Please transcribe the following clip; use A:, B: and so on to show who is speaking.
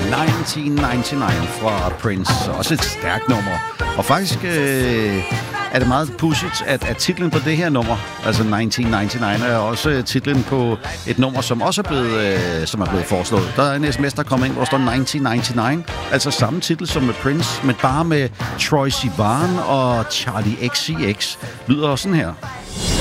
A: 1999 fra Prince. Også et stærkt nummer. Og faktisk er det meget pudsigt, at titlen på det her nummer, altså 1999, er også titlen på et nummer, som også er blevet foreslået. Der er en sms, der kommer ind, hvor der står 1999. Altså samme titel som med Prince, men bare med Troye Sivan og Charlie XCX. Lyder sådan her.